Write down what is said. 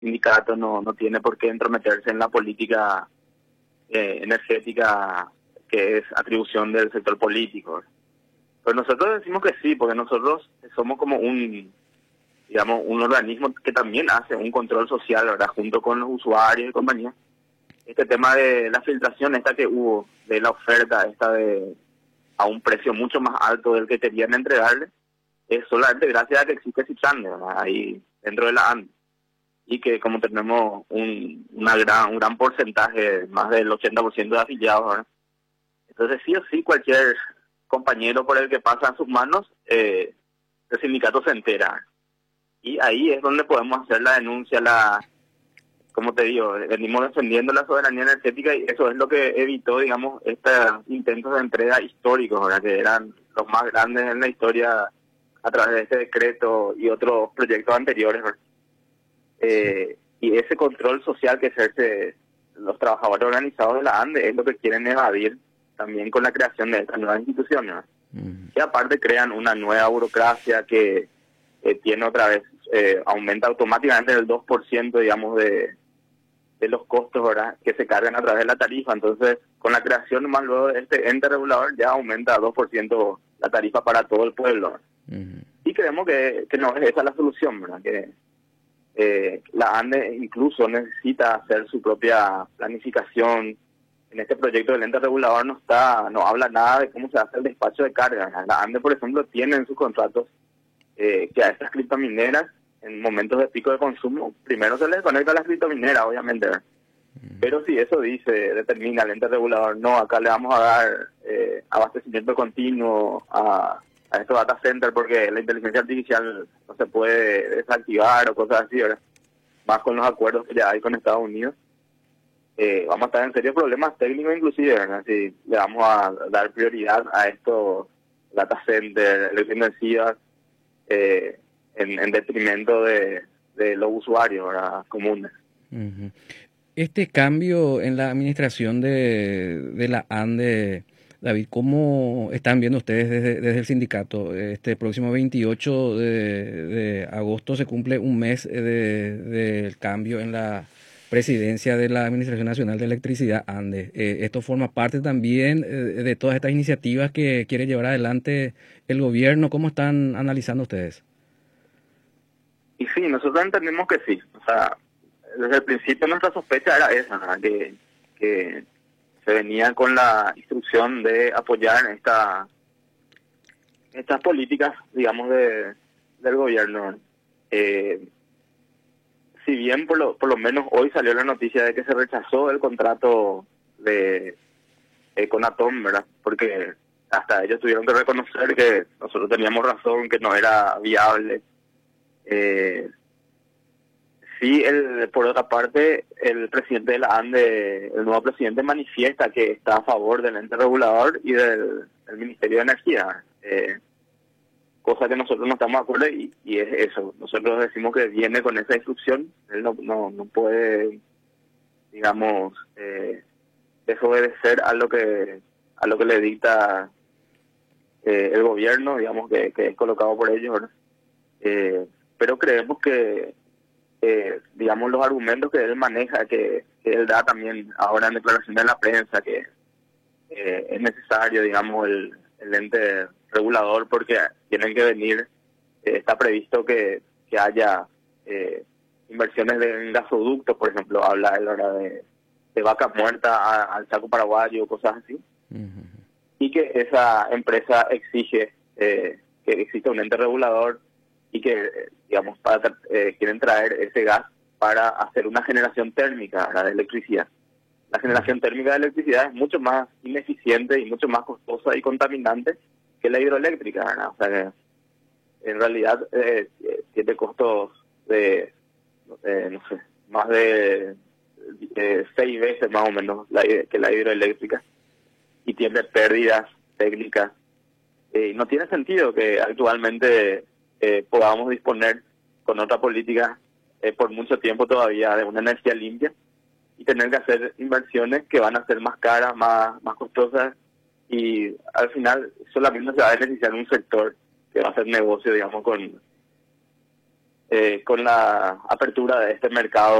sindicato no tiene por qué entrometerse en la política energética que es atribución del sector político. Pero nosotros decimos que sí, porque nosotros somos como digamos, un organismo que también hace un control social, ¿verdad? Junto con los usuarios y compañía. Este tema de la filtración esta que hubo, de la oferta esta a un precio mucho más alto del que querían entregarle, es solamente gracias a que existe Citran, ¿verdad? Ahí dentro de la ANDE. Y que como tenemos un gran porcentaje, más del 80% de afiliados, ¿verdad? Entonces sí o sí, cualquier compañero por el que pasa en sus manos, el sindicato se entera. Y ahí es donde podemos hacer la denuncia, como te digo, venimos defendiendo la soberanía energética y eso es lo que evitó, digamos, estos intentos de entrega históricos, ¿verdad? Que eran los más grandes en la historia a través de este decreto y otros proyectos anteriores, ¿verdad? Y ese control social que ejerce los trabajadores organizados de la ANDE es lo que quieren evadir también con la creación de estas nuevas instituciones, ¿verdad? Que aparte crean una nueva burocracia que tiene otra vez, aumenta automáticamente el 2%, digamos, de los costos, ¿verdad? Que se cargan a través de la tarifa. Entonces, con la creación más luego de este ente regulador ya aumenta 2% la tarifa para todo el pueblo, ¿verdad? Y creemos que no es esa la solución, ¿verdad? Que la ANDE incluso necesita hacer su propia planificación. En este proyecto del ente regulador no habla nada de cómo se hace el despacho de carga, ¿verdad? La ANDE, por ejemplo, tiene en sus contratos que a estas criptomineras, en momentos de pico de consumo, primero se les conecta a las criptomineras, obviamente, ¿verdad? Pero si eso determina el ente regulador, no, acá le vamos a dar abastecimiento continuo a estos data centers porque la inteligencia artificial no se puede desactivar o cosas así, ¿verdad? Más con los acuerdos que ya hay con Estados Unidos. Vamos a estar en serios problemas técnicos inclusive, ¿verdad? Si le vamos a dar prioridad a estos data centers, electrointensivas, en detrimento de los usuarios, ¿verdad? Comunes. Este cambio en la administración de la ANDE, David, ¿cómo están viendo ustedes desde el sindicato? Este próximo 28 de agosto se cumple un mes del cambio en la presidencia de la Administración Nacional de Electricidad, ANDE. Esto forma parte también de todas estas iniciativas que quiere llevar adelante el gobierno. ¿Cómo están analizando ustedes? Y sí, nosotros entendemos que sí. O sea, desde el principio nuestra sospecha era esa, ¿no? Que se venía con la instrucción de apoyar estas políticas, digamos, del gobierno. Si bien por lo menos hoy salió la noticia de que se rechazó el contrato con Atom, ¿verdad? Porque hasta ellos tuvieron que reconocer que nosotros teníamos razón, que no era viable. Sí, por otra parte, el presidente de la ANDE, el nuevo presidente, manifiesta que está a favor del ente regulador y del Ministerio de Energía, cosa que nosotros no estamos de acuerdo y es eso. Nosotros decimos que viene con esa instrucción, él no puede, digamos, desobedecer a lo que le dicta el gobierno, digamos, que es colocado por ellos, ¿verdad? Pero creemos que digamos, los argumentos que él maneja, que él da también ahora en declaraciones en la prensa, que es necesario, digamos, el ente regulador porque tienen que venir, está previsto que haya inversiones en gasoductos, por ejemplo, habla él ahora de Vaca Muerta al Chaco Paraguayo, cosas así, y que esa empresa exige que exista un ente regulador y que, digamos, quieren traer ese gas para hacer una generación térmica, ¿verdad?, de electricidad. La generación térmica de electricidad es mucho más ineficiente y mucho más costosa y contaminante que la hidroeléctrica, ¿verdad? O sea que en realidad tiene costos de, no sé, más de 6 veces más o menos que la hidroeléctrica y tiene pérdidas técnicas. No tiene sentido que actualmente podamos disponer con otra política por mucho tiempo todavía de una energía limpia y tener que hacer inversiones que van a ser más caras, más costosas y al final solamente se va a beneficiar un sector que va a hacer negocio, digamos, con con la apertura de este mercado